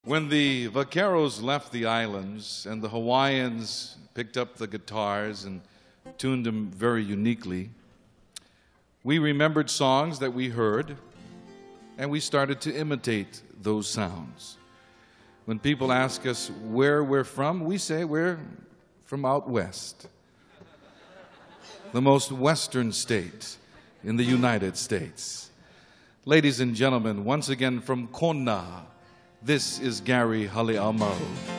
When the vaqueros left the islands and the Hawaiians picked up the guitars and tuned them very uniquely, we remembered songs that we heard and we started to imitate those sounds. When people ask us where we're from, we say we're from out west, the most western state in the United States. Ladies and gentlemen, once again from Kona, this is Gary Hale'aumaru.